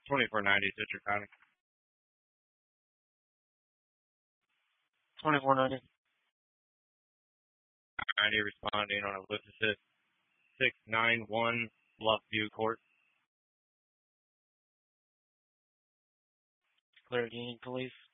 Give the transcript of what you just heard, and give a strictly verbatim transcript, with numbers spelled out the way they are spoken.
twenty-four ninety, Citrus County. twenty-four ninety. ninety responding on a lift assist. six nine one Bluffview Court. Clear Union Police.